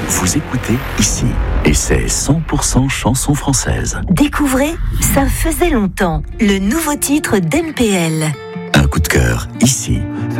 Vous écoutez ici. Et c'est 100% chanson française. Découvrez Ça faisait longtemps, le nouveau titre d'MPL. Un coup de cœur ici.